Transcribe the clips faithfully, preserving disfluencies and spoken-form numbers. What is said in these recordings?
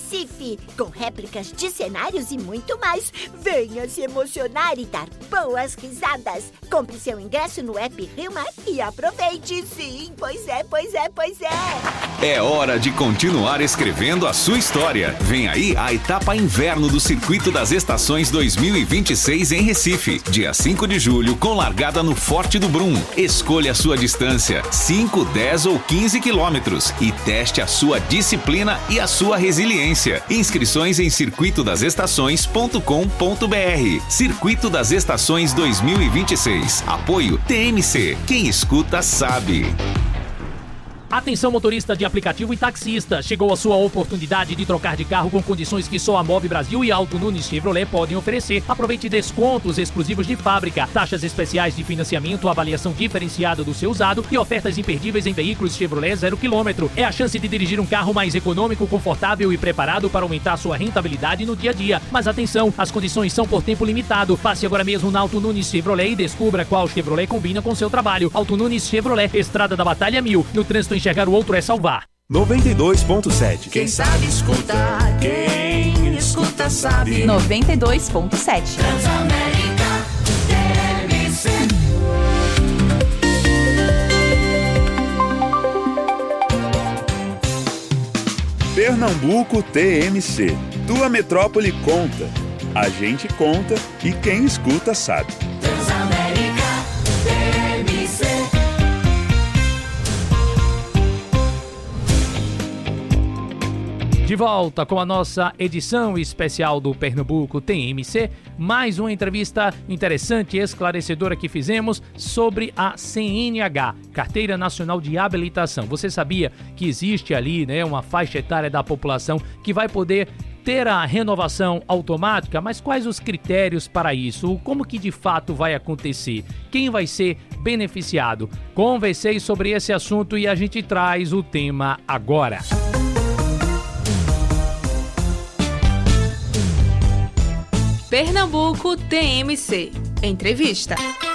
Recife, com réplicas de cenários e muito mais. Venha se emocionar e dar boas risadas. Compre seu ingresso no app Rio Mar e aproveite. Sim, pois é, pois é, pois é. É hora de continuar escrevendo a sua história. Vem aí a etapa inverno do Circuito das Estações dois mil e vinte e seis em Recife, dia cinco de julho, com largada no Forte do Brum. Escolha a sua distância, cinco, dez ou quinze quilômetros, e teste a sua disciplina e a sua resiliência. Inscrições em circuito das estações ponto com ponto br. Circuito das Estações dois mil e vinte e seis. Apoio T M C. Quem escuta sabe. Atenção, motorista de aplicativo e taxista. Chegou a sua oportunidade de trocar de carro com condições que só a Move Brasil e Auto Nunes Chevrolet podem oferecer. Aproveite descontos exclusivos de fábrica, taxas especiais de financiamento, avaliação diferenciada do seu usado e ofertas imperdíveis em veículos Chevrolet zero quilômetro. É a chance de dirigir um carro mais econômico, confortável e preparado para aumentar sua rentabilidade no dia a dia. Mas atenção, as condições são por tempo limitado. Passe agora mesmo na Auto Nunes Chevrolet e descubra qual Chevrolet combina com seu trabalho. Auto Nunes Chevrolet, Estrada da Batalha Mil. No trânsito, enxergar o outro é salvar. noventa e dois ponto sete. Quem sabe escuta, quem escuta sabe. noventa e dois ponto sete. Transamérica T M C. Pernambuco T M C. Tua metrópole conta. A gente conta e quem escuta sabe. Transamérica T M C. De volta com a nossa edição especial do Pernambuco T M C, mais uma entrevista interessante e esclarecedora que fizemos sobre a C N H, Carteira Nacional de Habilitação. Você sabia que existe ali, né, uma faixa etária da população que vai poder ter a renovação automática, mas quais os critérios para isso? Como que de fato vai acontecer? Quem vai ser beneficiado? Conversei sobre esse assunto e a gente traz o tema agora. Pernambuco T M C. Entrevista.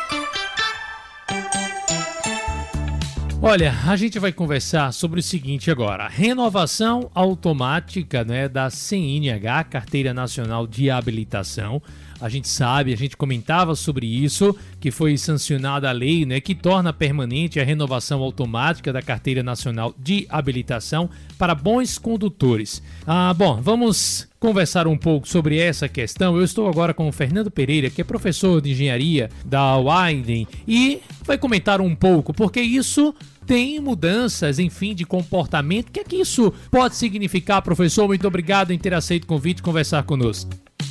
Olha, a gente vai conversar sobre o seguinte agora. Renovação automática, né, da C N H, Carteira Nacional de Habilitação. A gente sabe, a gente comentava sobre isso, que foi sancionada a lei, né, que torna permanente a renovação automática da Carteira Nacional de Habilitação para bons condutores. Ah, bom, vamos conversar um pouco sobre essa questão. Eu estou agora com o Fernando Pereira, que é professor de engenharia da Widen, e vai comentar um pouco, porque isso tem mudanças, enfim, de comportamento. O que é que isso pode significar, professor? Muito obrigado em ter aceito o convite e conversar conosco.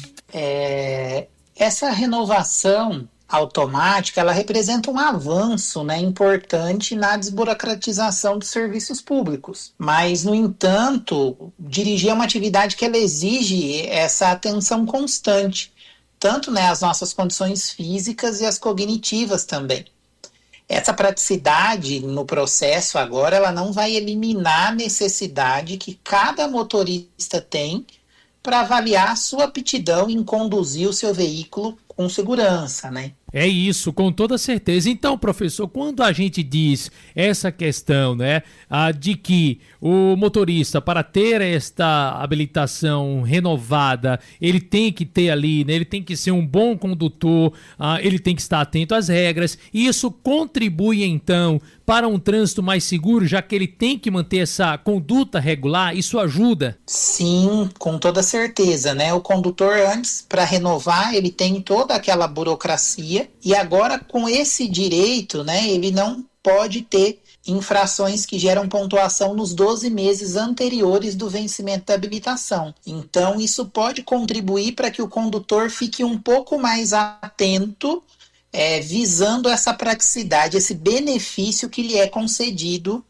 É, essa renovação automática, ela representa um avanço, né, importante na desburocratização dos serviços públicos. Mas, no entanto, dirigir é uma atividade que ela exige essa atenção constante, tanto, né, as nossas condições físicas e as cognitivas também. Essa praticidade no processo agora, ela não vai eliminar a necessidade que cada motorista tem para avaliar a sua aptidão em conduzir o seu veículo com segurança, né? É isso, com toda certeza. Então, professor, quando a gente diz essa questão, né, a, de que o motorista, para ter esta habilitação renovada, ele tem que ter ali, né, ele tem que ser um bom condutor, ah, ele tem que estar atento às regras, e isso contribui, então, para um trânsito mais seguro, já que ele tem que manter essa conduta regular, isso ajuda? Sim, com toda certeza, né? O condutor, antes, para renovar, ele tem toda aquela burocracia, e agora, com esse direito, né, ele não pode ter infrações que geram pontuação nos doze meses anteriores do vencimento da habilitação. Então, isso pode contribuir para que o condutor fique um pouco mais atento, é, visando essa praticidade, esse benefício que lhe é concedido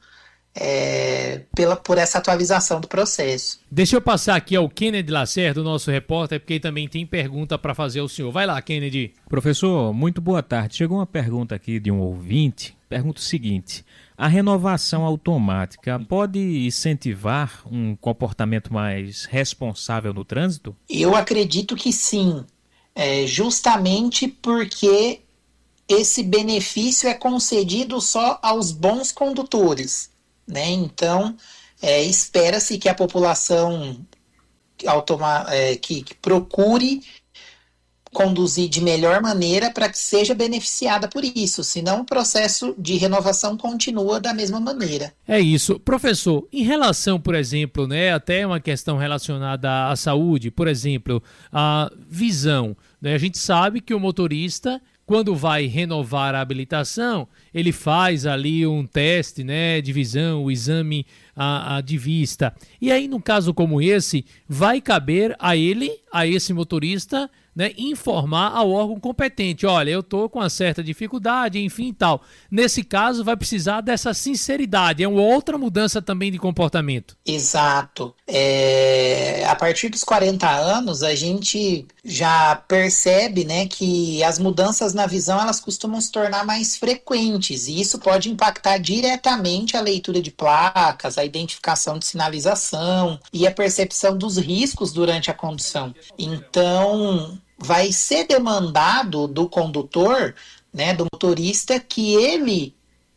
É, pela, por essa atualização do processo. Deixa eu passar aqui ao Kennedy Lacerda, nosso repórter, porque também tem pergunta para fazer ao senhor. Vai lá, Kennedy. Professor, muito boa tarde. Chegou uma pergunta aqui de um ouvinte. Pergunta o seguinte: a renovação automática pode incentivar um comportamento mais responsável no trânsito? Eu acredito que sim, é, justamente porque esse benefício é concedido só aos bons condutores. Né? Então, é, espera-se que a população automa- é, que, que procure conduzir de melhor maneira para que seja beneficiada por isso, senão o processo de renovação continua da mesma maneira. É isso. Professor, em relação, por exemplo, né, até uma questão relacionada à saúde, por exemplo, a visão, né, a gente sabe que o motorista, quando vai renovar a habilitação, ele faz ali um teste, né, de visão, o exame a, a de vista. E aí, num caso como esse, vai caber a ele, a esse motorista, né, informar ao órgão competente, olha, eu estou com uma certa dificuldade, enfim e tal. Nesse caso, vai precisar dessa sinceridade, é uma outra mudança também de comportamento. Exato. É, a partir dos quarenta anos, a gente já percebe, né, que as mudanças na visão, elas costumam se tornar mais frequentes, e isso pode impactar diretamente a leitura de placas, a identificação de sinalização e a percepção dos riscos durante a condução. Então, vai ser demandado do condutor, né, do motorista, que ele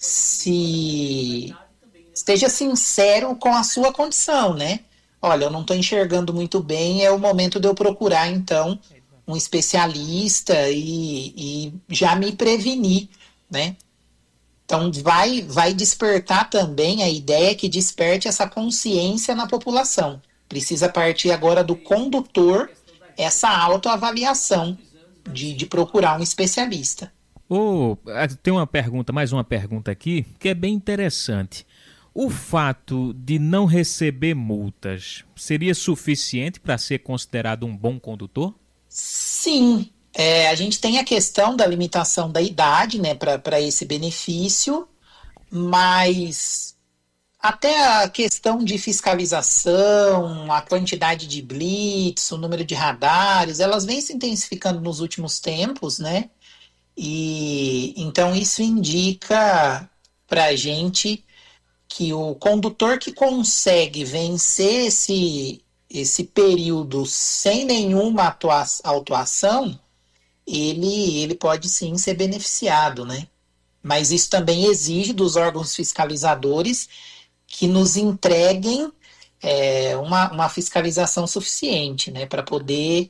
se esteja sincero com a sua condição, né? Olha, eu não estou enxergando muito bem, é o momento de eu procurar, então, um especialista e, e já me prevenir, né? Então, vai, vai despertar também a ideia que desperte essa consciência na população. Precisa partir agora do condutor essa autoavaliação de, de procurar um especialista. Oh, tem uma pergunta, mais uma pergunta aqui, que é bem interessante. O fato de não receber multas seria suficiente para ser considerado um bom condutor? Sim. É, a gente tem a questão da limitação da idade, né, para esse benefício, mas até a questão de fiscalização, a quantidade de blitz, o número de radares, elas vêm se intensificando nos últimos tempos, né? E então isso indica para a gente que o condutor que consegue vencer esse, esse período sem nenhuma atua- autuação, ele, ele pode sim ser beneficiado, né? Mas isso também exige dos órgãos fiscalizadores que nos entreguem é, uma, uma fiscalização suficiente, né, para poder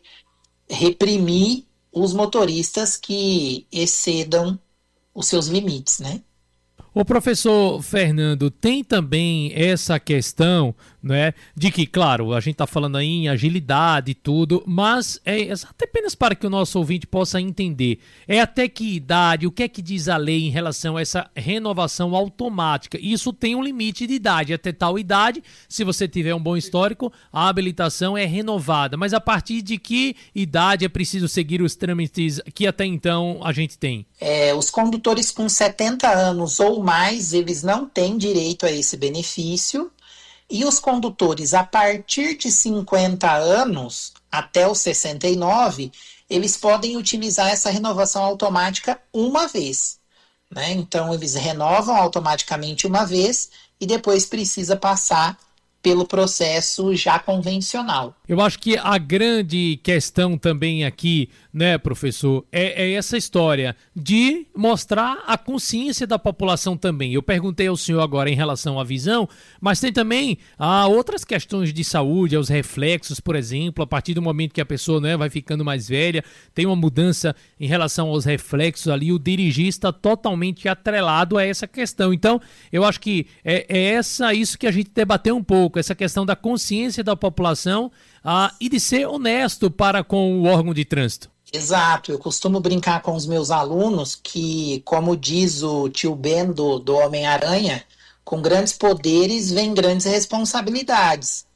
reprimir os motoristas que excedam os seus limites, né? O professor Fernando, tem também essa questão, né, de que, claro, a gente está falando aí em agilidade e tudo, mas é até apenas para que o nosso ouvinte possa entender, é até que idade, o que é que diz a lei em relação a essa renovação automática? Isso tem um limite de idade, até tal idade, se você tiver um bom histórico, a habilitação é renovada, mas a partir de que idade é preciso seguir os trâmites que até então a gente tem? É, os condutores com setenta anos ou mais, eles não têm direito a esse benefício, e os condutores a partir de cinquenta anos até os sessenta e nove, eles podem utilizar essa renovação automática uma vez, né? Então eles renovam automaticamente uma vez e depois precisa passar pelo processo já convencional. Eu acho que a grande questão também aqui, né, professor, é, é essa história de mostrar a consciência da população também. Eu perguntei ao senhor agora em relação à visão, mas tem também ah, outras questões de saúde, os reflexos, por exemplo, a partir do momento que a pessoa, né, vai ficando mais velha, tem uma mudança em relação aos reflexos ali, o dirigir está totalmente atrelado a essa questão. Então, eu acho que é, é essa, isso que a gente debateu um pouco, essa questão da consciência da população ah, e de ser honesto para com o órgão de trânsito. Exato, eu costumo brincar com os meus alunos que, como diz o tio Ben do, do Homem-Aranha, com grandes poderes vem grandes responsabilidades.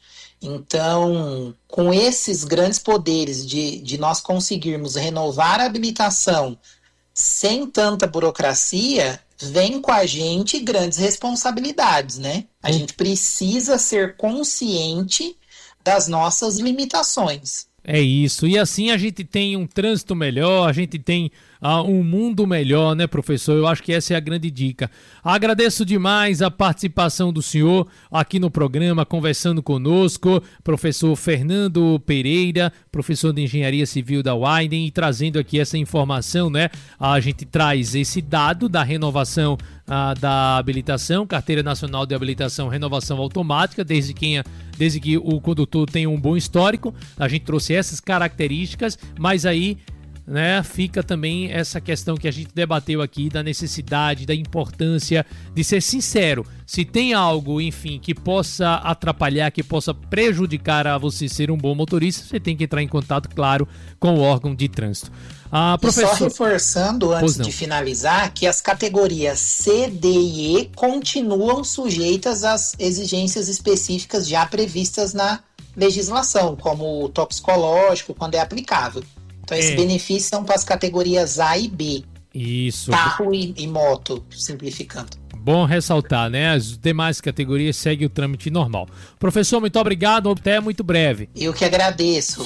Então, com esses grandes poderes de, de nós conseguirmos renovar a habilitação sem tanta burocracia, vem com a gente grandes responsabilidades, né? A gente precisa ser consciente das nossas limitações. É isso, e assim a gente tem um trânsito melhor, a gente tem a um mundo melhor, né, professor? Eu acho que essa é a grande dica. Agradeço demais a participação do senhor aqui no programa, conversando conosco, professor Fernando Pereira, professor de Engenharia Civil da Wyden, e trazendo aqui essa informação, né? A gente traz esse dado da renovação ah, da habilitação, Carteira Nacional de Habilitação, renovação automática, desde que, desde que o condutor tenha um bom histórico. A gente trouxe essas características, mas aí, né, fica também essa questão que a gente debateu aqui da necessidade, da importância de ser sincero. Se tem algo, enfim, que possa atrapalhar, que possa prejudicar a você ser um bom motorista, você tem que entrar em contato, claro, com o órgão de trânsito. Ah, professor... E só reforçando, antes de finalizar, que as categorias C, D e E continuam sujeitas às exigências específicas já previstas na legislação, como o toxicológico, quando é aplicável. Então, esses é. benefícios são para as categorias A e B. Isso. Carro e, e moto, simplificando. Bom ressaltar, né? As demais categorias seguem o trâmite normal. Professor, muito obrigado. Até muito breve. Eu que agradeço.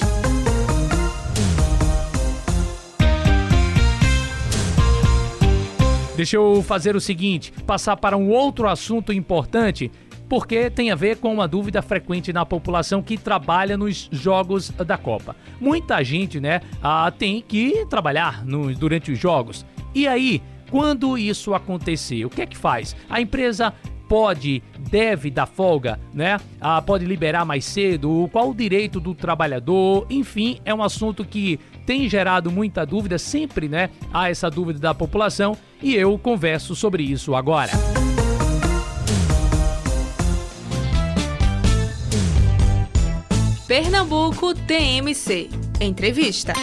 Deixa eu fazer o seguinte, passar para um outro assunto importante, porque tem a ver com uma dúvida frequente na população que trabalha nos jogos da Copa. Muita gente, né, ah, tem que trabalhar no, durante os jogos. E aí, quando isso acontecer, o que é que faz? A empresa pode, deve dar folga, né? Ah, pode liberar mais cedo? Qual o direito do trabalhador? Enfim, é um assunto que tem gerado muita dúvida, sempre, né? Há essa dúvida da população e eu converso sobre isso agora. Pernambuco T M C. Entrevista.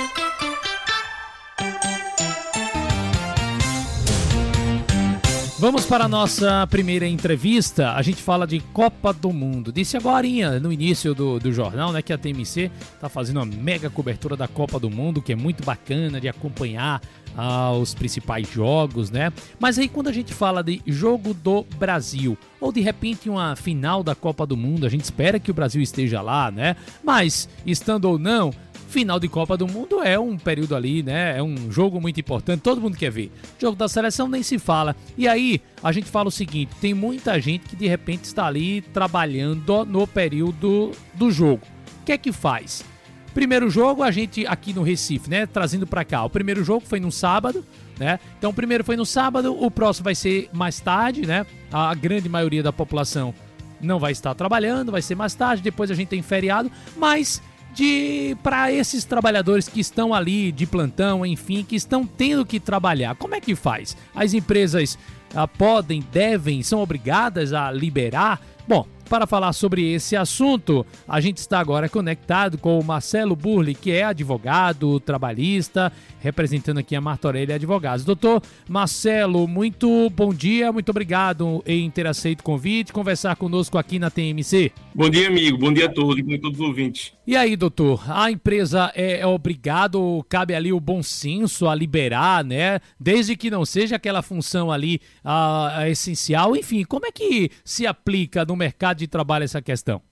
Vamos para a nossa primeira entrevista. A gente fala de Copa do Mundo. Disse agorinha, no início do, do jornal, né, que a T M C está fazendo uma mega cobertura da Copa do Mundo, que é muito bacana de acompanhar ah, os principais jogos, né? Mas aí quando a gente fala de jogo do Brasil, ou de repente uma final da Copa do Mundo, a gente espera que o Brasil esteja lá, né? Mas, estando ou não, final de Copa do Mundo é um período ali, né? É um jogo muito importante, todo mundo quer ver. Jogo da seleção nem se fala. E aí, a gente fala o seguinte, tem muita gente que de repente está ali trabalhando no período do jogo. O que é que faz? Primeiro jogo, a gente aqui no Recife, né? Trazendo para cá. O primeiro jogo foi no sábado, né? Então o primeiro foi no sábado, o próximo vai ser mais tarde, né? A grande maioria da população não vai estar trabalhando, vai ser mais tarde, depois a gente tem feriado, mas... de para esses trabalhadores que estão ali de plantão, enfim, que estão tendo que trabalhar, como é que faz? As empresas ah, podem, devem, são obrigadas a liberar? Bom, para falar sobre esse assunto, a gente está agora conectado com o Marcelo Burli, que é advogado trabalhista, representando aqui a Martorelli Advogados. Doutor Marcelo, muito bom dia, muito obrigado em ter aceito o convite, conversar conosco aqui na T M C. Bom dia, amigo, bom dia a todos e a todos os ouvintes. E aí, doutor, a empresa é, é obrigado, cabe ali o bom senso a liberar, né? Desde que não seja aquela função ali a, a essencial, enfim, como é que se aplica no mercado de trabalho essa questão?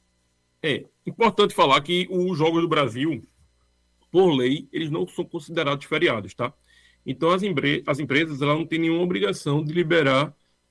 É importante falar que os Jogos do Brasil, por lei, eles não são considerados feriados, tá? Então as, empre- as empresas elas não têm nenhuma obrigação de liberar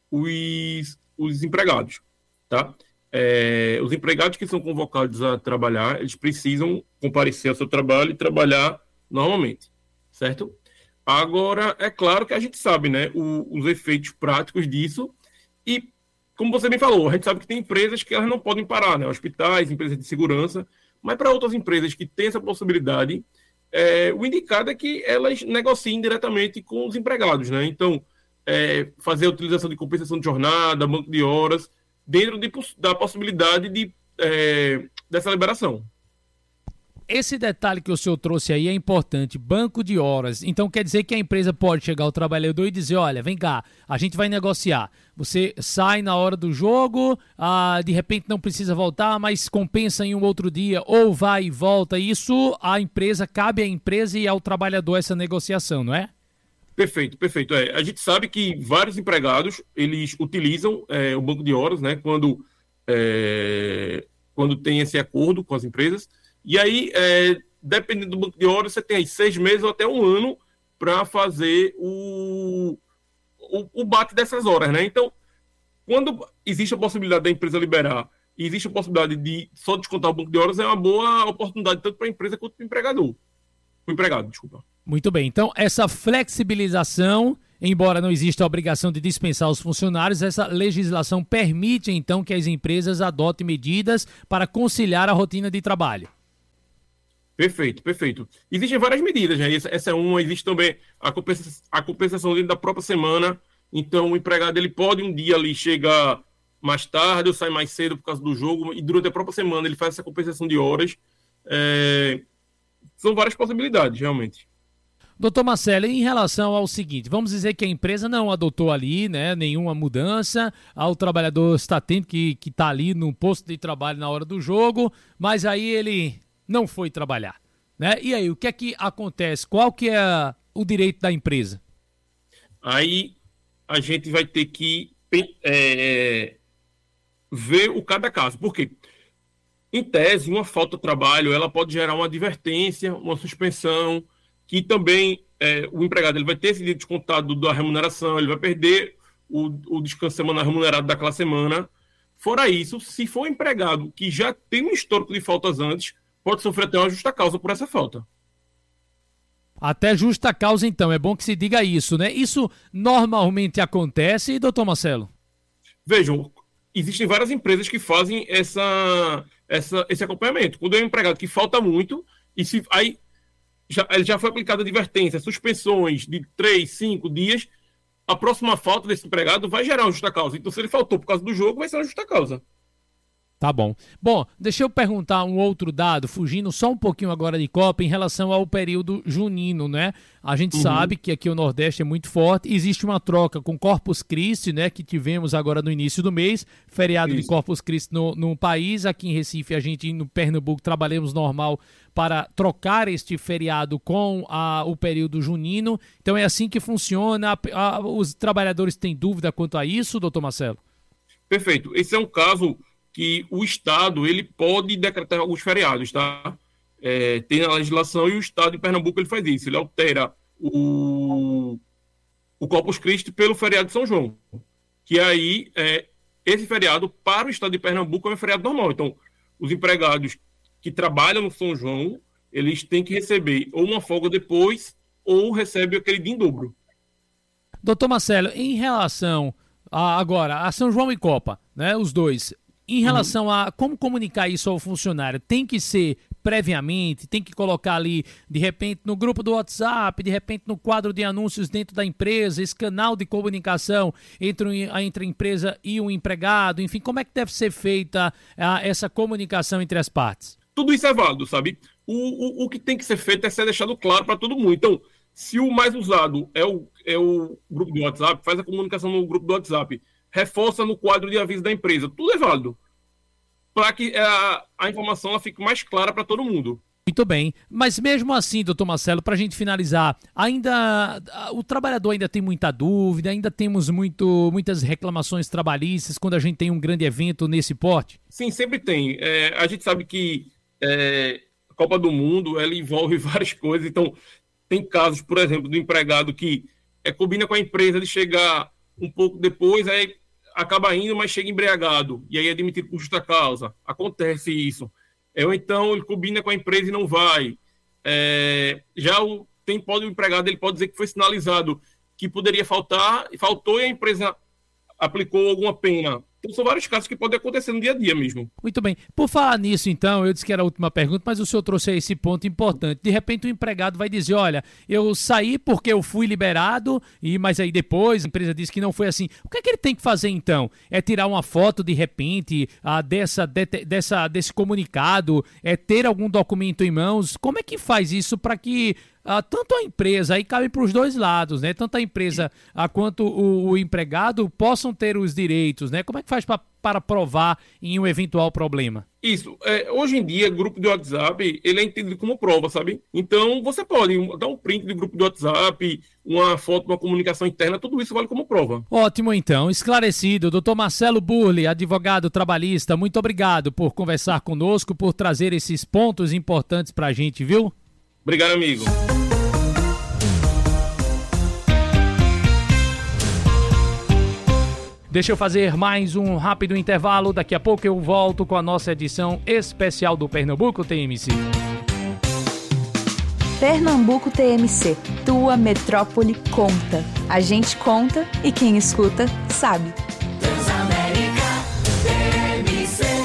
os, os empregados, tá? É, os empregados que são convocados a trabalhar, eles precisam comparecer ao seu trabalho e trabalhar normalmente, certo? Agora, é claro que a gente sabe, né, o, os efeitos práticos disso e, como você bem falou, a gente sabe que tem empresas que elas não podem parar, né? Hospitais, empresas de segurança, mas para outras empresas que têm essa possibilidade, é, o indicado é que elas negociem diretamente com os empregados, né? Então, é, fazer a utilização de compensação de jornada, banco de horas, dentro de, da possibilidade de, é, dessa liberação. Esse detalhe que o senhor trouxe aí é importante, banco de horas. Então quer dizer que a empresa pode chegar ao trabalhador e dizer, olha, vem cá, a gente vai negociar. Você sai na hora do jogo, ah, de repente não precisa voltar, mas compensa em um outro dia, ou vai e volta. Isso a empresa, cabe à empresa e ao trabalhador essa negociação, não é? Perfeito, perfeito. É, a gente sabe que vários empregados, eles utilizam é, o banco de horas, né, quando, é, quando tem esse acordo com as empresas. E aí, é, dependendo do banco de horas, você tem aí seis meses ou até um ano para fazer o, o, o bate dessas horas, né? Então, quando existe a possibilidade da empresa liberar e existe a possibilidade de só descontar o banco de horas, é uma boa oportunidade tanto para a empresa quanto para o empregador. O empregado, desculpa. Muito bem, então essa flexibilização, embora não exista a obrigação de dispensar os funcionários, essa legislação permite então que as empresas adotem medidas para conciliar a rotina de trabalho. Perfeito, perfeito. Existem várias medidas, né? Essa é uma, existe também a compensação, a compensação dentro da própria semana, então o empregado ele pode um dia ali chegar mais tarde ou sair mais cedo por causa do jogo, e durante a própria semana ele faz essa compensação de horas. É... São várias possibilidades, realmente. Doutor Marcelo, em relação ao seguinte, vamos dizer que a empresa não adotou ali, né, nenhuma mudança, o trabalhador está tendo que que tá ali no posto de trabalho na hora do jogo, mas aí ele não foi trabalhar, né? E aí, o que é que acontece? Qual que é o direito da empresa? Aí a gente vai ter que é, ver o cada caso. Por quê? Em tese, uma falta de trabalho ela pode gerar uma advertência, uma suspensão, que também é, o empregado ele vai ter esse descontado da remuneração, ele vai perder o, o descanso semanal remunerado daquela semana. Fora isso, se for um empregado que já tem um histórico de faltas antes, pode sofrer até uma justa causa por essa falta. Até justa causa, então. É bom que se diga isso, né? Isso normalmente acontece, doutor Marcelo? Vejam, existem várias empresas que fazem essa, essa, esse acompanhamento. Quando é um empregado que falta muito, e se aí já, já foi aplicada advertência, suspensões de três, cinco dias, a próxima falta desse empregado vai gerar uma justa causa. Então, se ele faltou por causa do jogo, vai ser uma justa causa. Tá bom. Bom, deixa eu perguntar um outro dado, fugindo só um pouquinho agora de Copa, em relação ao período junino, né? A gente uhum. sabe que aqui o Nordeste é muito forte, existe uma troca com Corpus Christi, né, que tivemos agora no início do mês, feriado Isso. de Corpus Christi no, no país, aqui em Recife, a gente no Pernambuco trabalhamos normal para trocar este feriado com a, o período junino, então é assim que funciona, a, a, os trabalhadores têm dúvida quanto a isso, doutor Marcelo? Perfeito, esse é um caso que o Estado ele pode decretar alguns feriados, tá? É, tem a legislação e o Estado de Pernambuco ele faz isso, ele altera o, o Corpus Christi pelo feriado de São João, que aí é, esse feriado para o Estado de Pernambuco é um feriado normal, então os empregados que trabalham no São João, eles têm que receber ou uma folga depois ou recebem aquele dia em dobro. Doutor Marcelo, em relação a, agora a São João e Copa, né, os dois, em relação a como comunicar isso ao funcionário, tem que ser previamente, tem que colocar ali, de repente, no grupo do WhatsApp, de repente no quadro de anúncios dentro da empresa, esse canal de comunicação entre, entre a empresa e o empregado, enfim, como é que deve ser feita a, essa comunicação entre as partes? Tudo isso é válido, sabe? O, o, o que tem que ser feito é ser deixado claro para todo mundo. Então, se o mais usado é o, é o grupo do WhatsApp, faz a comunicação no grupo do WhatsApp, reforça no quadro de aviso da empresa. Tudo é válido. Para que a, a informação ela fique mais clara para todo mundo. Muito bem. Mas mesmo assim, doutor Marcelo, para a gente finalizar, ainda o trabalhador ainda tem muita dúvida, ainda temos muito, muitas reclamações trabalhistas quando a gente tem um grande evento nesse porte? Sim, sempre tem. É, a gente sabe que é, a Copa do Mundo ela envolve várias coisas. Então, tem casos, por exemplo, do empregado que é, combina com a empresa de chegar um pouco depois, aí acaba indo, mas chega embriagado, e aí é demitido por justa causa. Acontece isso. É, ou então ele combina com a empresa e não vai. É, já o, tem, pode, o empregado ele pode dizer que foi sinalizado que poderia faltar, faltou e a empresa aplicou alguma pena. Então são vários casos que podem acontecer no dia a dia mesmo. Muito bem. Por falar nisso, então, eu disse que era a última pergunta, mas o senhor trouxe aí esse ponto importante. De repente o empregado vai dizer, olha, eu saí porque eu fui liberado, e mas aí depois a empresa disse que não foi assim. O que é que ele tem que fazer, então? É tirar uma foto, de repente, a, dessa, de, dessa, desse comunicado? É ter algum documento em mãos? Como é que faz isso para que ah, tanto a empresa, aí cabe para os dois lados, né? Tanto a empresa ah, quanto o, o empregado possam ter os direitos, né? Como é que faz pra, para provar em um eventual problema? Isso. É, hoje em dia, grupo de WhatsApp, ele é entendido como prova, sabe? Então, você pode dar um print do grupo do WhatsApp, uma foto, uma comunicação interna, tudo isso vale como prova. Ótimo, então. Esclarecido. doutor Marcelo Burle, advogado trabalhista, muito obrigado por conversar conosco, por trazer esses pontos importantes pra gente, viu? Obrigado, amigo. Deixa eu fazer mais um rápido intervalo. Daqui a pouco eu volto com a nossa edição especial do Pernambuco T M C. Pernambuco T M C, tua metrópole conta. A gente conta e quem escuta sabe. Transamérica T M C.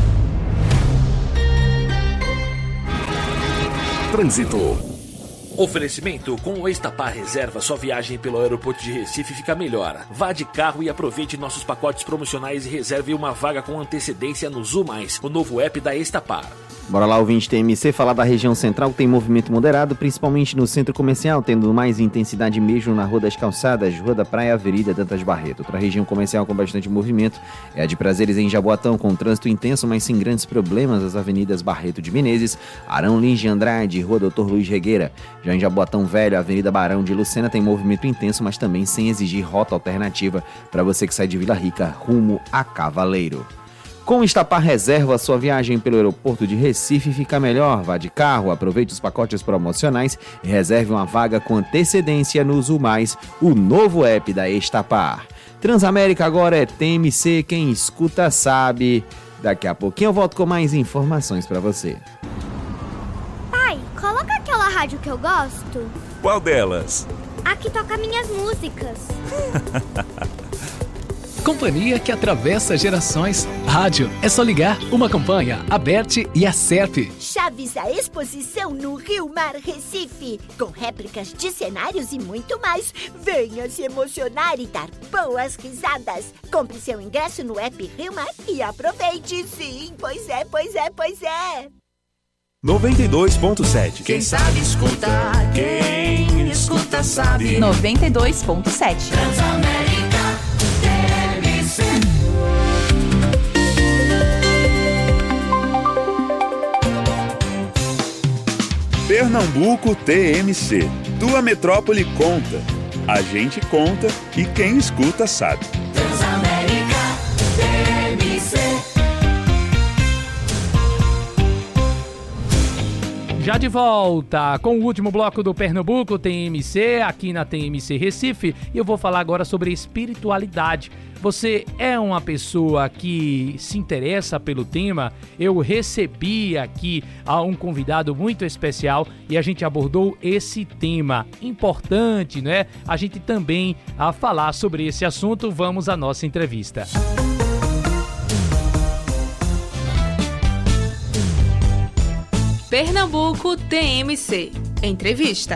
Trânsito. Oferecimento: com o Estapar Reserva, sua viagem pelo aeroporto de Recife fica melhor. Vá de carro e aproveite nossos pacotes promocionais e reserve uma vaga com antecedência no Zu Mais, o novo app da Estapar. Bora lá, ouvinte T M C, falar da região central, que tem movimento moderado, principalmente no centro comercial, tendo mais intensidade mesmo na Rua das Calçadas, Rua da Praia, Avenida Dantas Barreto. Outra região comercial com bastante movimento é a de Prazeres em Jaboatão, com trânsito intenso, mas sem grandes problemas, as avenidas Barreto de Menezes, Arão Lins de Andrade, Rua doutor Luiz Regueira. Já em Jaboatão Velho, a Avenida Barão de Lucena tem movimento intenso, mas também sem exigir rota alternativa para você que sai de Vila Rica rumo a Cavaleiro. Com o Estapar Reserva, sua viagem pelo aeroporto de Recife fica melhor. Vá de carro, aproveite os pacotes promocionais e reserve uma vaga com antecedência no Zu Mais, o novo app da Estapar. Transamérica agora é T M C, quem escuta sabe. Daqui a pouquinho eu volto com mais informações para você. Pai, coloca aquela rádio que eu gosto. Qual delas? A que toca minhas músicas. Companhia que atravessa gerações. Rádio, é só ligar. Uma campanha, Aberte e Acerpe. Chaves a exposição no Rio Mar Recife, com réplicas de cenários e muito mais. Venha se emocionar e dar boas risadas. Compre seu ingresso no app Rio Mar e aproveite. Sim, pois é, pois é, pois é. noventa e dois ponto sete. Quem sabe escuta, quem escuta sabe. noventa e dois ponto sete. Transamérica T M C. Pernambuco T M C. Tua metrópole conta. A gente conta e quem escuta sabe. Transamérica T M C. Já de volta com o último bloco do Pernambuco T M C, aqui na T M C Recife, e eu vou falar agora sobre espiritualidade. Você é uma pessoa que se interessa pelo tema? Eu recebi aqui um convidado muito especial e a gente abordou esse tema importante, né? A gente também a falar sobre esse assunto. Vamos à nossa entrevista. Pernambuco T M C. Entrevista.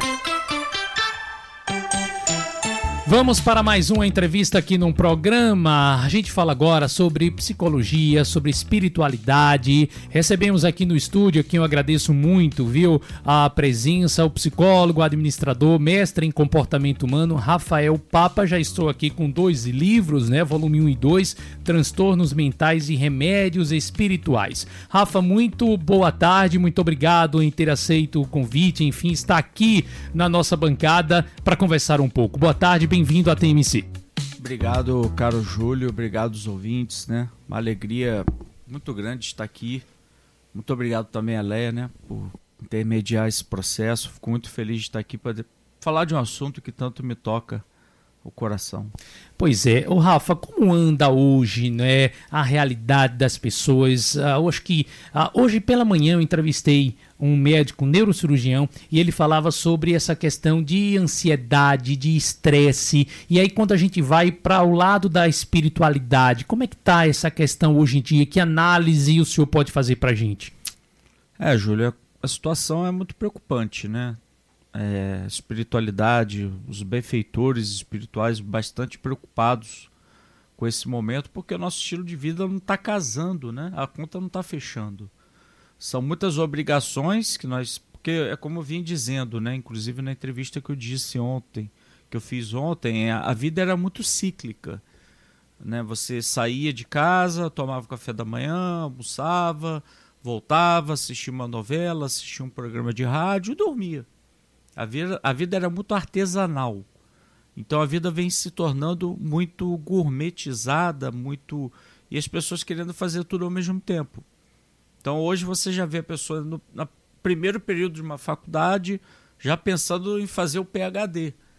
Vamos para mais uma entrevista aqui no programa. A gente fala agora sobre psicologia, sobre espiritualidade. Recebemos aqui no estúdio, aqui eu agradeço muito, viu, a presença, o psicólogo, administrador, mestre em comportamento humano, Rafael Papa. Já estou aqui com dois livros, né, volume um e dois, Transtornos Mentais e Remédios Espirituais. Rafa, muito boa tarde, muito obrigado em ter aceito o convite, enfim, estar aqui na nossa bancada para conversar um pouco. Boa tarde, bem Bem-vindo à T M C. Obrigado, caro Júlio, obrigado aos ouvintes, né? Uma alegria muito grande estar aqui. Muito obrigado também a Leia, né, por intermediar esse processo. Fico muito feliz de estar aqui para falar de um assunto que tanto me toca o coração. Pois é, o Rafa, como anda hoje, né, a realidade das pessoas? Uh, eu acho que uh, hoje pela manhã eu entrevistei um médico, um neurocirurgião, e ele falava sobre essa questão de ansiedade, de estresse. E aí quando a gente vai para o lado da espiritualidade, como é que tá essa questão hoje em dia? Que análise o senhor pode fazer para a gente? É, Júlio, a situação é muito preocupante, né? É, espiritualidade, os benfeitores espirituais bastante preocupados com esse momento, porque o nosso estilo de vida não está casando, né? A conta não está fechando. São muitas obrigações que nós... Porque é como eu vim dizendo, né? Inclusive na entrevista que eu disse ontem, que eu fiz ontem, a vida era muito cíclica, né? Você saía de casa, tomava café da manhã, almoçava, voltava, assistia uma novela, assistia um programa de rádio e dormia. A vida, a vida era muito artesanal. Então a vida vem se tornando muito gourmetizada, muito... e as pessoas querendo fazer tudo ao mesmo tempo. Então hoje você já vê a pessoa no, no primeiro período de uma faculdade já pensando em fazer o P H D.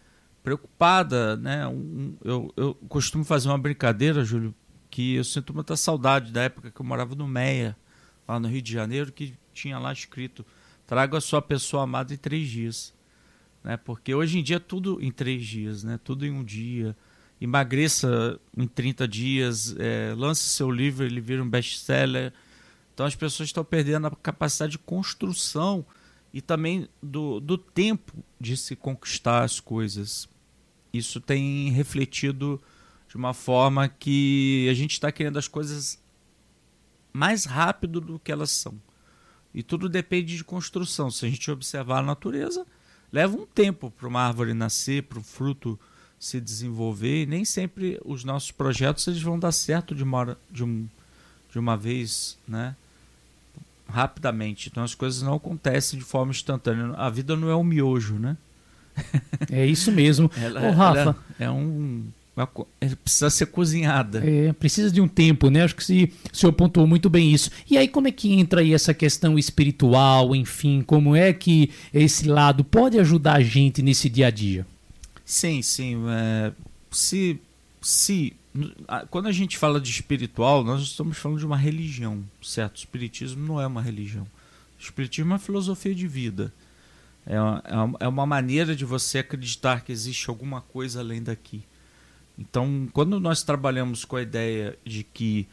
preocupada, né? Um, eu, eu costumo fazer uma brincadeira, Júlio, que eu sinto muita saudade da época que eu morava no Meia, lá no Rio de Janeiro, que tinha lá escrito: traga a sua pessoa amada em três dias. Né? Porque hoje em dia é tudo em três dias, né? Tudo em um dia. Emagreça em trinta dias, é, lance seu livro, ele vira um best-seller. Então as pessoas estão perdendo a capacidade de construção e também do, do tempo de se conquistar as coisas. Isso tem refletido de uma forma que a gente está querendo as coisas mais rápido do que elas são. E tudo depende de construção. Se a gente observar a natureza, leva um tempo para uma árvore nascer, para o fruto se desenvolver, e nem sempre os nossos projetos eles vão dar certo de uma, de um, de uma vez, né? Rapidamente. Então as coisas não acontecem de forma instantânea. A vida não é um miojo, né? É isso mesmo. Ela, Ô, Rafa, ela é um... precisa ser cozinhada. É, precisa de um tempo, né? Acho que se, o senhor pontuou muito bem isso. E aí como é que entra aí essa questão espiritual, enfim, como é que esse lado pode ajudar a gente nesse dia a dia? Sim, sim. É, se, se, quando a gente fala de espiritual, nós estamos falando de uma religião, certo? O espiritismo não é uma religião. O espiritismo é uma filosofia de vida. É uma, é uma maneira de você acreditar que existe alguma coisa além daqui. Então, quando nós trabalhamos com a ideia de que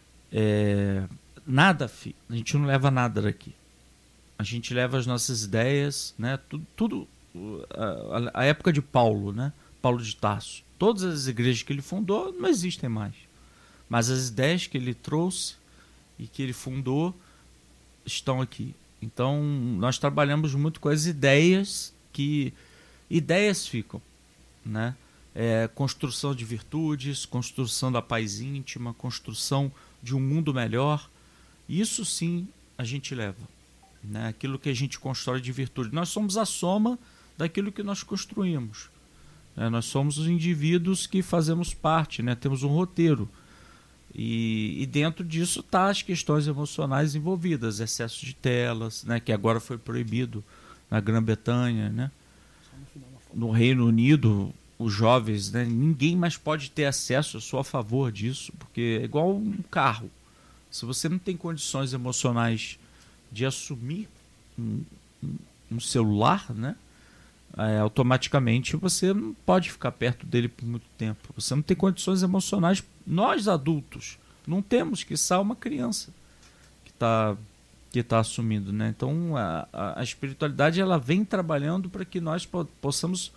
é, nada, a gente não leva nada daqui. A gente leva as nossas ideias, né? Tudo, tudo a, a época de Paulo, né? Paulo de Tarso. Todas as igrejas que ele fundou não existem mais. Mas as ideias que ele trouxe e que ele fundou estão aqui. Então, nós trabalhamos muito com as ideias que... Ideias ficam, né? É, construção de virtudes, construção da paz íntima, construção de um mundo melhor. Isso sim a gente leva, né? Aquilo que a gente constrói de virtude. Nós somos a soma daquilo que nós construímos. Né? Nós somos os indivíduos que fazemos parte, né? Temos um roteiro. E, e dentro disso tá as questões emocionais envolvidas, excesso de telas, né? Que agora foi proibido na Grã-Bretanha, né? No Reino Unido, os jovens, né, ninguém mais pode ter acesso. Eu sou a favor disso, porque é igual um carro. Se você não tem condições emocionais de assumir um, um celular, né, é, automaticamente você não pode ficar perto dele por muito tempo. Você não tem condições emocionais. Nós, adultos, não temos, quiçá uma criança que está que tá assumindo. Né? Então, a, a, a espiritualidade ela vem trabalhando para que nós po possamos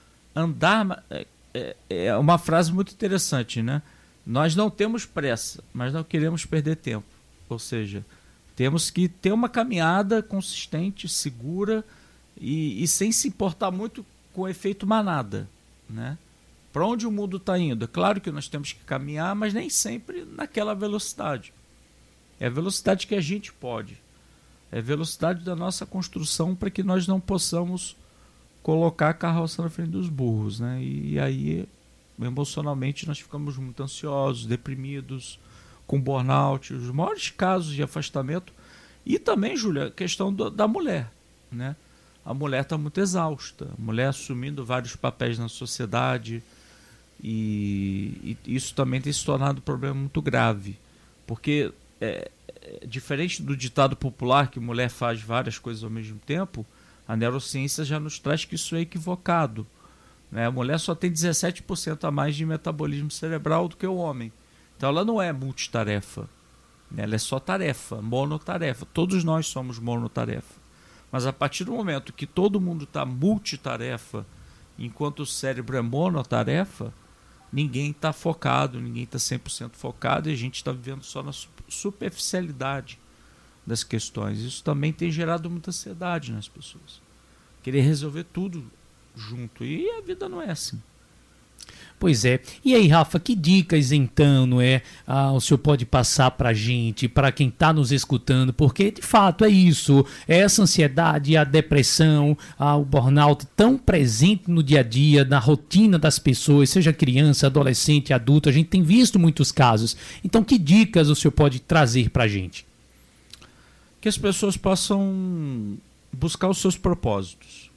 andar. É, é uma frase muito interessante, né? Nós não temos pressa, mas não queremos perder tempo. Ou seja, temos que ter uma caminhada consistente, segura e, e sem se importar muito com o efeito manada, né? Para onde o mundo está indo? É claro que nós temos que caminhar, mas nem sempre naquela velocidade. É a velocidade que a gente pode. É a velocidade da nossa construção para que nós não possamos colocar a carroça na frente dos burros, né? E aí, emocionalmente, nós ficamos muito ansiosos, deprimidos, com burnout, os maiores casos de afastamento. E também, Júlia, a questão do, da mulher, né? A mulher está muito exausta, a mulher assumindo vários papéis na sociedade, e, e isso também tem se tornado um problema muito grave, porque é, é, diferente do ditado popular que mulher faz várias coisas ao mesmo tempo, a neurociência já nos traz que isso é equivocado, né? A mulher só tem dezessete por cento a mais de metabolismo cerebral do que o homem. Então ela não é multitarefa, né? Ela é só tarefa, monotarefa. Todos nós somos monotarefa. Mas a partir do momento que todo mundo está multitarefa, enquanto o cérebro é monotarefa, ninguém está focado, ninguém está cem por cento focado, e a gente está vivendo só na superficialidade das questões. Isso também tem gerado muita ansiedade nas pessoas. Querer resolver tudo junto. E a vida não é assim. Pois é. E aí, Rafa, que dicas então, não é, ah, o senhor pode passar para a gente, para quem está nos escutando? Porque, de fato, é isso. É essa ansiedade, a depressão, ah, o burnout tão presente no dia a dia, na rotina das pessoas, seja criança, adolescente, adulto. A gente tem visto muitos casos. Então, que dicas o senhor pode trazer para a gente? Que as pessoas possam buscar os seus propósitos.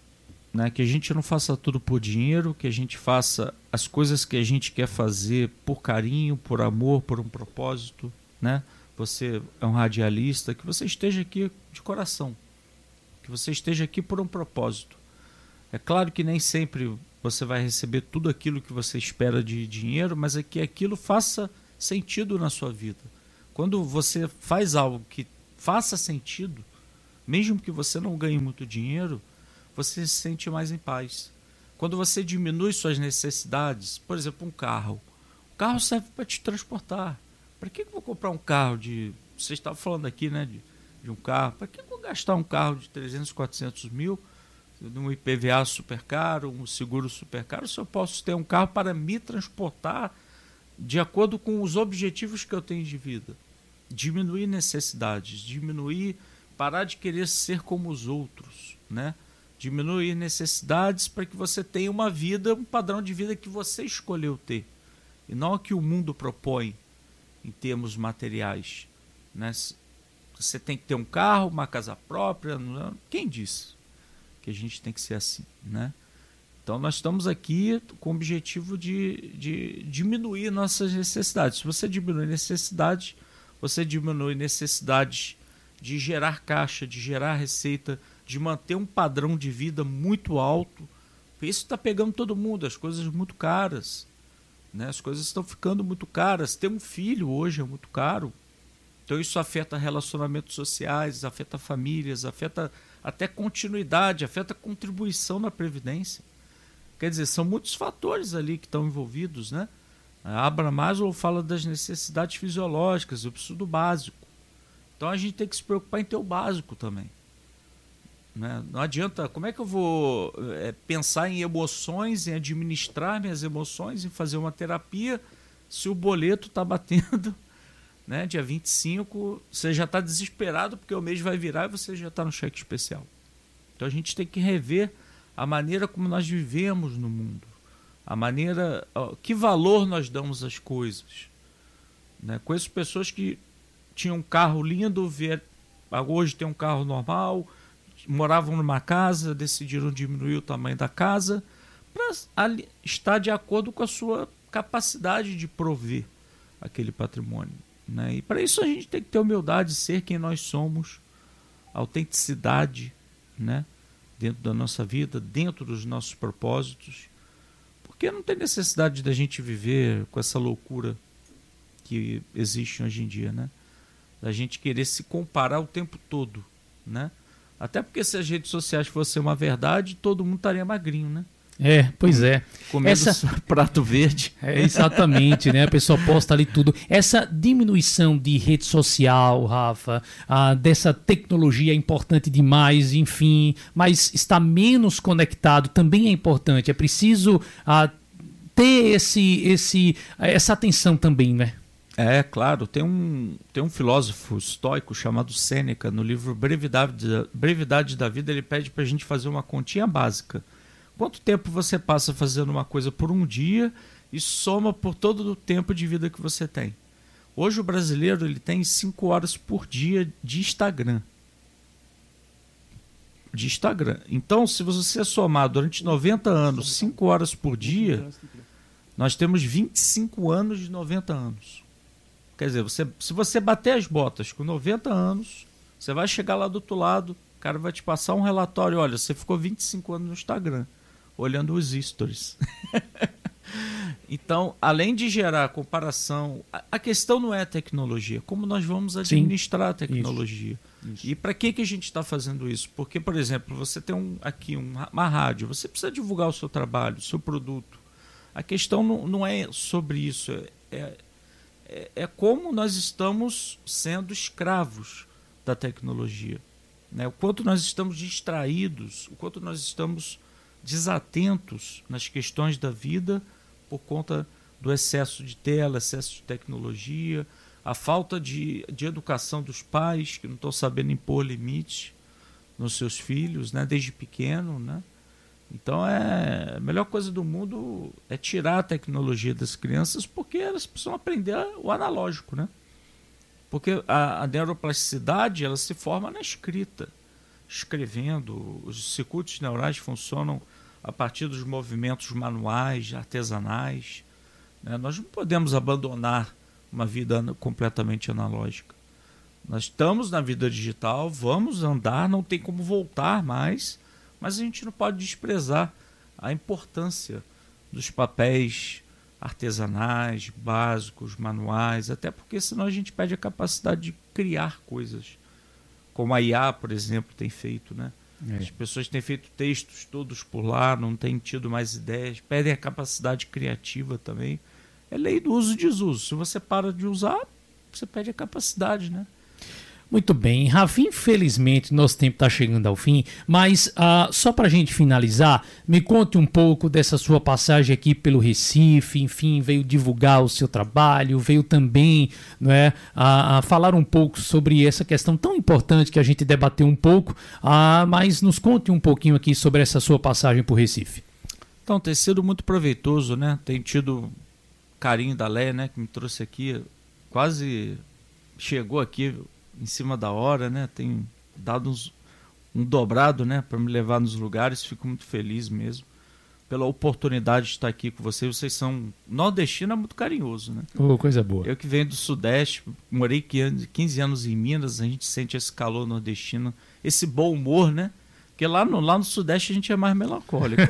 né? Que a gente não faça tudo por dinheiro, que a gente faça as coisas que a gente quer fazer por carinho, por amor, por um propósito, né? Você é um radialista, que você esteja aqui de coração, que você esteja aqui por um propósito. É claro que nem sempre você vai receber tudo aquilo que você espera de dinheiro, mas é que aquilo faça sentido na sua vida. Quando você faz algo que faça sentido, mesmo que você não ganhe muito dinheiro, você se sente mais em paz. Quando você diminui suas necessidades, por exemplo, um carro. O carro serve para te transportar. Para que eu vou comprar um carro de... Você estava falando aqui, né, de, de um carro. Para que eu vou gastar um carro de trezentos, quatrocentos mil, num I P V A super caro, um seguro super caro, se eu posso ter um carro para me transportar de acordo com os objetivos que eu tenho de vida? Diminuir necessidades, diminuir, parar de querer ser como os outros, né? Diminuir necessidades para que você tenha uma vida, um padrão de vida que você escolheu ter, e não o que o mundo propõe em termos materiais, né? Você tem que ter um carro, uma casa própria, não... Quem disse que a gente tem que ser assim, né? Então nós estamos aqui com o objetivo de, de diminuir nossas necessidades. Se você diminui necessidades, você diminui necessidades de gerar caixa, de gerar receita, de manter um padrão de vida muito alto. Isso está pegando todo mundo, as coisas muito caras, né? As coisas estão ficando muito caras. Ter um filho hoje é muito caro. Então isso afeta relacionamentos sociais, afeta famílias, afeta até continuidade, afeta contribuição na Previdência. Quer dizer, são muitos fatores ali que estão envolvidos, né? A Abraham Maslow fala das necessidades fisiológicas, eu preciso do básico. Então a gente tem que se preocupar em ter o básico também, né? Não adianta, como é que eu vou é, pensar em emoções, em administrar minhas emoções, em fazer uma terapia, se o boleto está batendo, né, dia vinte e cinco, você já está desesperado porque o mês vai virar e você já está no cheque especial. Então a gente tem que rever a maneira como nós vivemos no mundo, a maneira, ó, que valor nós damos às coisas, né? Conheço pessoas que tinham um carro lindo, vier, hoje tem um carro normal, moravam numa casa, decidiram diminuir o tamanho da casa para estar de acordo com a sua capacidade de prover aquele patrimônio, né? E para isso a gente tem que ter humildade, ser quem nós somos, autenticidade, né? Dentro da nossa vida, dentro dos nossos propósitos, porque não tem necessidade da gente viver com essa loucura que existe hoje em dia, né? Da gente querer se comparar o tempo todo, né? Até porque se as redes sociais fossem uma verdade, todo mundo estaria magrinho, né? É, pois é. Comendo Essa... prato verde. É, exatamente, né? A pessoa posta ali tudo. Essa diminuição de rede social, Rafa, ah, dessa tecnologia é importante demais, enfim, mas estar menos conectado também é importante. É preciso ah, ter esse, esse, essa atenção também, né? É, claro. Tem um, tem um filósofo estoico chamado Sêneca, no livro Brevidade, Brevidade da Vida, ele pede para a gente fazer uma continha básica. Quanto tempo você passa fazendo uma coisa por um dia e soma por todo o tempo de vida que você tem? Hoje o brasileiro ele tem cinco horas por dia de Instagram. De Instagram. Então, se você somar durante noventa anos, cinco horas por dia, nós temos vinte e cinco anos de noventa anos. Quer dizer, você, se você bater as botas com noventa anos, você vai chegar lá do outro lado, o cara vai te passar um relatório, olha, você ficou vinte e cinco anos no Instagram, olhando os stories. Então, além de gerar comparação, a, a questão não é a tecnologia, como nós vamos administrar Sim. a tecnologia. Isso. Isso. E para que, que a gente está fazendo isso? Porque, por exemplo, você tem um, aqui um, uma rádio, você precisa divulgar o seu trabalho, o seu produto. A questão não, não é sobre isso, é, é, é como nós estamos sendo escravos da tecnologia, né? O quanto nós estamos distraídos, o quanto nós estamos desatentos nas questões da vida por conta do excesso de tela, excesso de tecnologia, a falta de, de educação dos pais que não estão sabendo impor limites nos seus filhos, né, desde pequeno, né? Então é, a melhor coisa do mundo é tirar a tecnologia das crianças, porque elas precisam aprender o analógico, né? Porque a, a neuroplasticidade ela se forma na escrita. escrevendo. Os circuitos neurais funcionam a partir dos movimentos manuais, artesanais, né? Nós não podemos abandonar uma vida completamente analógica. Nós estamos na vida digital, vamos andar, não tem como voltar mais, mas a gente não pode desprezar a importância dos papéis artesanais, básicos, manuais, até porque senão a gente perde a capacidade de criar coisas, como a I A, por exemplo, tem feito, né? É. As pessoas têm feito textos todos por lá, não têm tido mais ideias, perdem a capacidade criativa também. É lei do uso e desuso. Se você para de usar, você perde a capacidade, né? Muito bem, Rafa, infelizmente nosso tempo está chegando ao fim, mas uh, só para a gente finalizar, me conte um pouco dessa sua passagem aqui pelo Recife, enfim, veio divulgar o seu trabalho, veio também, não é, a, a falar um pouco sobre essa questão tão importante que a gente debateu um pouco, uh, mas nos conte um pouquinho aqui sobre essa sua passagem por Recife. Então, tem sido muito proveitoso, né? Tem tido carinho da Léia, né, que me trouxe aqui, quase chegou aqui em cima da hora, né? Tem dado uns, um dobrado, né, para me levar nos lugares. Fico muito feliz mesmo pela oportunidade de estar aqui com vocês. Vocês são... Nordestino é muito carinhoso, né? Oh, coisa boa. Eu que venho do Sudeste, morei quinze anos em Minas, a gente sente esse calor nordestino, esse bom humor, né? Porque lá no, lá no Sudeste a gente é mais melancólico.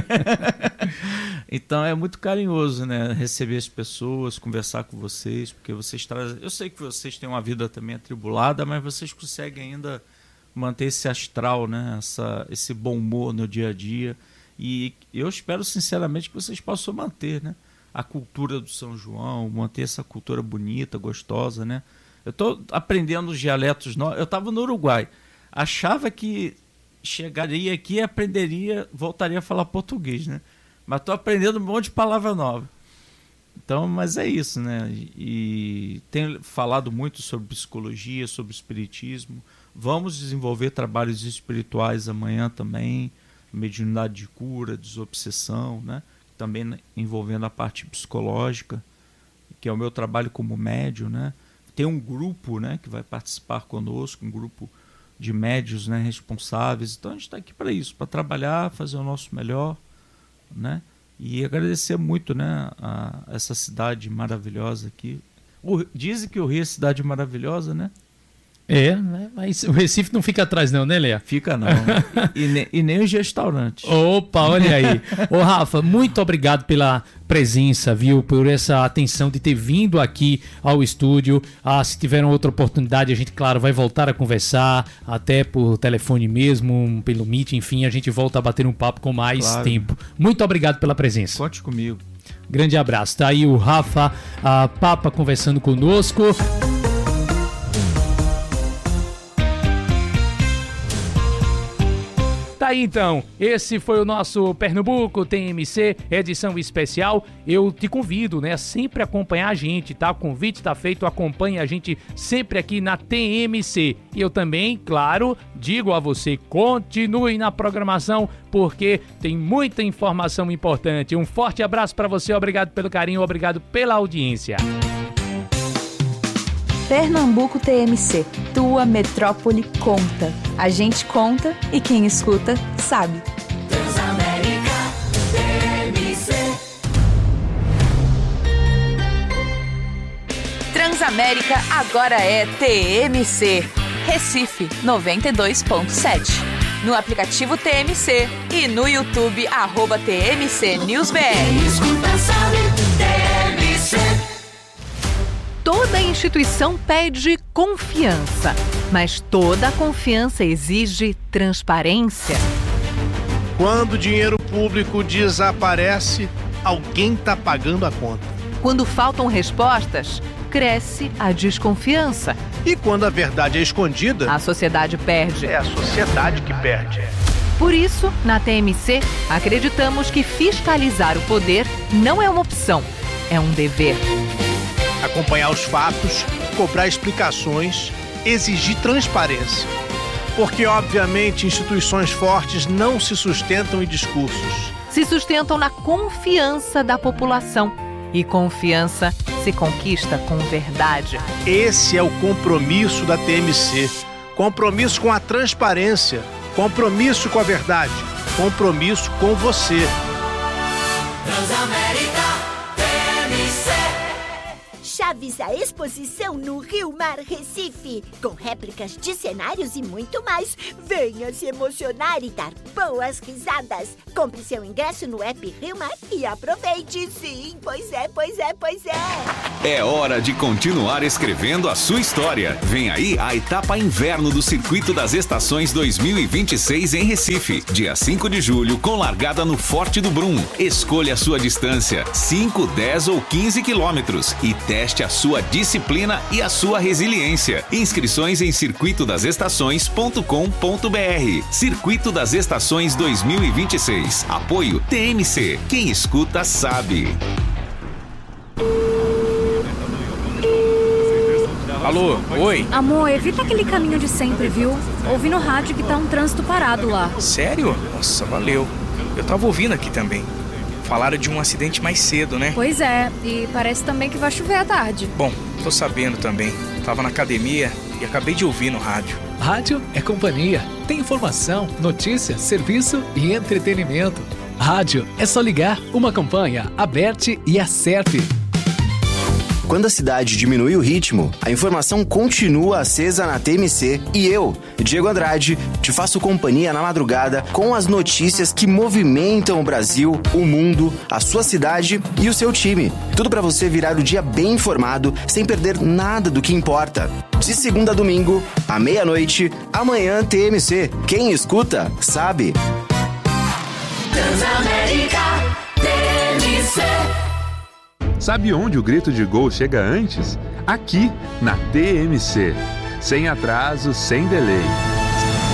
Então é muito carinhoso, né? Receber as pessoas, conversar com vocês, porque vocês trazem... Eu sei que vocês têm uma vida também atribulada, mas vocês conseguem ainda manter esse astral, né? Essa, esse bom humor no dia a dia. E eu espero sinceramente que vocês possam manter, né? A cultura do São João, manter essa cultura bonita, gostosa, né? Eu estou aprendendo os dialetos novos. Eu estava no Uruguai, achava que chegaria aqui e aprenderia, voltaria a falar português, né? Mas estou aprendendo um monte de palavra nova. Então, mas é isso, né? E tenho falado muito sobre psicologia, sobre espiritismo. Vamos desenvolver trabalhos espirituais amanhã também, mediunidade de cura, desobsessão, né? Também envolvendo a parte psicológica, que é o meu trabalho como médium, né? Tem um grupo, né, que vai participar conosco, um grupo de médios, né, responsáveis. Então a gente está aqui para isso, para trabalhar, fazer o nosso melhor, né? E agradecer muito, né, a essa cidade maravilhosa aqui. O, dizem que o Rio é cidade maravilhosa, né? É, né? Mas o Recife não fica atrás não, né, Léa? Fica não. e, e, ne, e nem os restaurantes. Opa, olha aí. Ô, Rafa, muito obrigado pela presença, viu? Por essa atenção de ter vindo aqui ao estúdio. Ah, se tiver outra oportunidade, a gente, claro, vai voltar a conversar, até por telefone mesmo, pelo Meet, enfim, a gente volta a bater um papo com mais claro. tempo. Muito obrigado pela presença. Conte comigo. Grande abraço. Tá aí o Rafa a Papa conversando conosco. Tá aí então, esse foi o nosso Pernambuco T M C, edição especial. Eu te convido, né, a sempre acompanhar a gente, tá? O convite tá feito, acompanhe a gente sempre aqui na T M C. E eu também, claro, digo a você, continue na programação, porque tem muita informação importante. Um forte abraço para você, obrigado pelo carinho, obrigado pela audiência. Pernambuco T M C, tua metrópole conta. A gente conta e quem escuta sabe. Transamérica T M C. Transamérica agora é T M C. Recife noventa e dois ponto sete. No aplicativo T M C e no YouTube arroba T M C News B R. Quem escuta sabe, T M C. Toda instituição pede confiança, mas toda confiança exige transparência. Quando o dinheiro público desaparece, alguém está pagando a conta. Quando faltam respostas, cresce a desconfiança. E quando a verdade é escondida, a sociedade perde. É a sociedade que perde. Por isso, na T M C, acreditamos que fiscalizar o poder não é uma opção, é um dever. Acompanhar os fatos, cobrar explicações, exigir transparência. Porque, obviamente, instituições fortes não se sustentam em discursos. Se sustentam na confiança da população. E confiança se conquista com verdade. Esse é o compromisso da T M C. compromisso com a transparência, compromisso com a verdade, compromisso com você. Transamérica T M C. Chaves a exposição no Rio Mar Recife, com réplicas de cenários e muito mais. Venha se emocionar e dar boas risadas. Compre seu ingresso no app Rio Mar e aproveite. Sim, pois é, pois é, pois é. É hora de continuar escrevendo a sua história. Vem aí a etapa inverno do Circuito das Estações dois mil e vinte e seis em Recife, dia cinco de julho, com largada no Forte do Brum. Escolha a sua distância, cinco, dez ou quinze quilômetros, e teste a sua disciplina e a sua resiliência. Inscrições em circuito das estações ponto com ponto br. Circuito das Estações dois mil e vinte e seis. Apoio T M C. Quem escuta sabe. Alô, oi? Amor, evita aquele caminho de sempre, viu? Ouvi no rádio que tá um trânsito parado lá. Sério? Nossa, valeu. Eu tava ouvindo aqui também. Falaram de um acidente mais cedo, né? Pois é, e parece também que vai chover à tarde. Bom, tô sabendo também. Tava na academia e acabei de ouvir no rádio. Rádio é companhia. Tem informação, notícia, serviço e entretenimento. Rádio é só ligar, uma campanha, a Bert e a Serp. Quando a cidade diminui o ritmo, a informação continua acesa na T M C e eu, Diego Andrade, te faço companhia na madrugada com as notícias que movimentam o Brasil, o mundo, a sua cidade e o seu time. Tudo para você virar o dia bem informado, sem perder nada do que importa. De segunda a domingo, à meia-noite, amanhã T M C. Quem escuta, sabe. Transamérica T M C. Sabe onde o grito de gol chega antes? Aqui, na T M C. Sem atraso, sem delay.